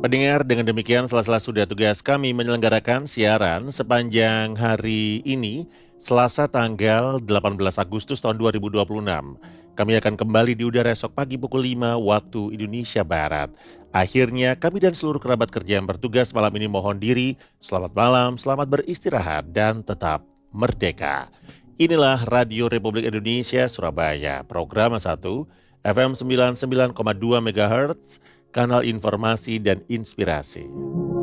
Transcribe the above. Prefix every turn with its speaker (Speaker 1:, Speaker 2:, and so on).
Speaker 1: Pendengar, dengan demikian sela-sela sudah tugas kami menyelenggarakan siaran sepanjang hari ini, Selasa tanggal 18 Agustus tahun 2026. Kami akan kembali di udara esok pagi pukul 5 waktu Indonesia Barat. Akhirnya kami dan seluruh kerabat kerja yang bertugas malam ini mohon diri, selamat malam, selamat beristirahat, dan tetap merdeka. Inilah Radio Republik Indonesia Surabaya, program 1, FM 99,2 MHz, kanal informasi dan inspirasi.